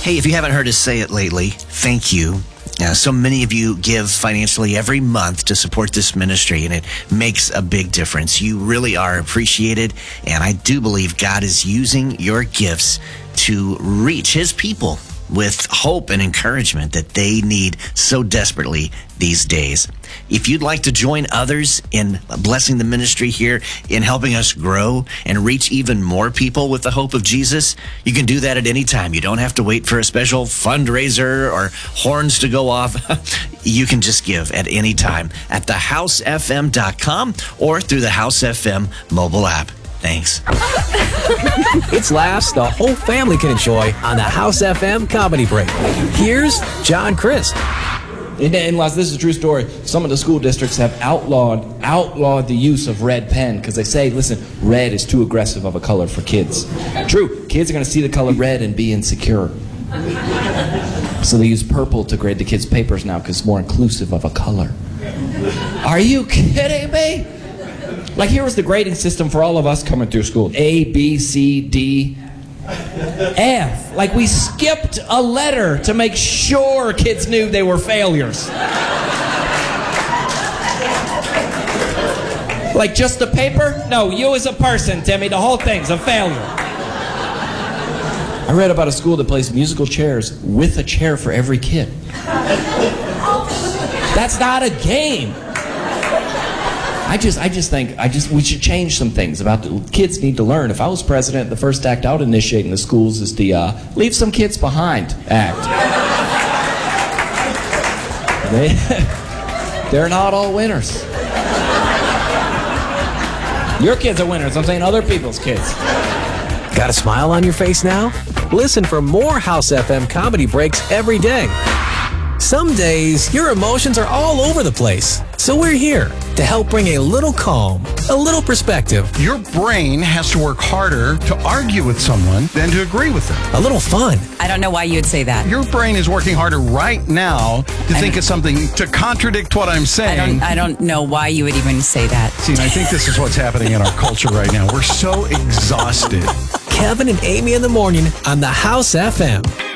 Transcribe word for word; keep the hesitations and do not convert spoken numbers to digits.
Hey, if you haven't heard us say it lately, thank you. Uh, so many of you give financially every month to support this ministry, and it makes a big difference. You really are appreciated, and I do believe God is using your gifts to reach his people with hope and encouragement that they need so desperately these days. If you'd like to join others in blessing the ministry here, in helping us grow and reach even more people with the hope of Jesus, you can do that at any time. You don't have to wait for a special fundraiser or horns to go off. You can just give at any time at the house f m dot com or through the House F M mobile app. Thanks. It's laughs the whole family can enjoy on the House F M Comedy Break. Here's John Crist. In, in Los, this is a true story. Some of the school districts have outlawed outlawed the use of red pen because they say, listen, red is too aggressive of a color for kids. True, kids are going to see the color red and be insecure. So they use purple to grade the kids' papers now because it's more inclusive of a color. Are you kidding me? Like, here was the grading system for all of us coming through school. A, B, C, D, F. Like, we skipped a letter to make sure kids knew they were failures. Like, just the paper? No, you as a person, Timmy. The whole thing's a failure. I read about a school that placed musical chairs with a chair for every kid. That's not a game. I just, I just think, I just, we should change some things about the kids need to learn. If I was president, the first act I would initiate in the schools is the uh, leave some kids behind act. They, they're not all winners. Your kids are winners. I'm saying other people's kids. Got a smile on your face now? Listen for more House F M comedy breaks every day. Some days, your emotions are all over the place. So we're here to help bring a little calm, a little perspective. Your brain has to work harder to argue with someone than to agree with them. A little fun. I don't know why you'd say that. Your brain is working harder right now to I think of something to contradict what I'm I saying. don't, I don't know why you would even say that. See, I think this is what's happening in our culture right now. We're so exhausted. Kevin and Amy in the morning on the House F M.